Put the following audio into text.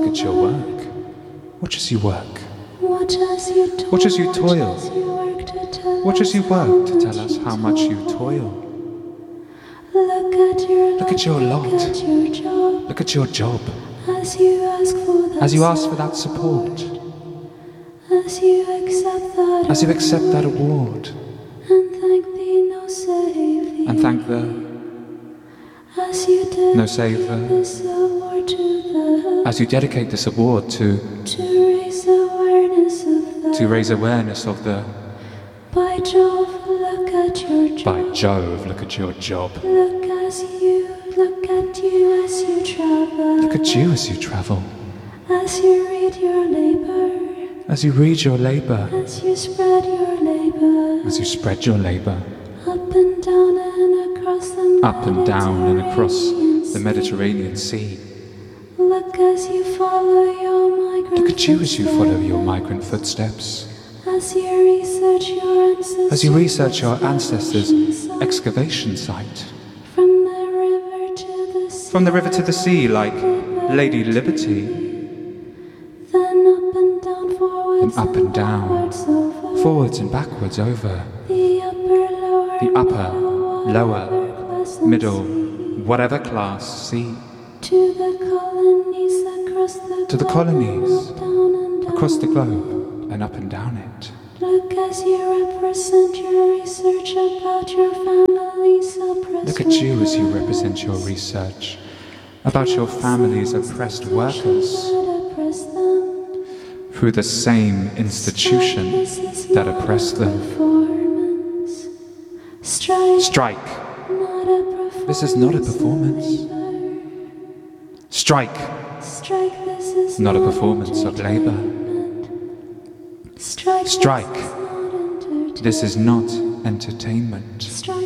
at your work. Watch as you work. Watch as you toil. Watch as you toil. Watch as you Watch as you work work to tell to tell us how much you toil. Look at your lot. Look at your job. Look at your job. As you ask for that As you ask for that support. As you accept that As you accept that award. And thank thee, no save thee. And thank the As you dedicate No save the this award to the As you dedicate this award to raise awareness of the raise awareness of the By Jove, look at your job. By Jove, look at your job. Look at you as you travel. Look at you as you travel. As you read your labor. As you read your labor. As you spread your labor. As you spread your labor. Up and down and across the Up and down and across the Mediterranean Mediterranean Sea. Look as you follow your migrant Look at you as you follow your footsteps. migrant footsteps. As you research your ancestors' As you research your ancestors' excavation site. From the river to the sea, like Lady Liberty. Then up and down, forwards Then up and down, backwards over forwards and backwards over the upper, lower, class middle, sea, whatever class sea. to the colonies across the To the globe, colonies down and down. across the globe and up and down it. Look as you represent your research about your family's oppressed Look at you as you workers. represent your research about your family's oppressed workers That oppress them. through the same institution that oppressed them. Strike, Strike. not a performance. This is not a performance. Strike. Strike, this is Not a performance of labor. Strike, Strike. This is not entertainment. This is not entertainment. Strike,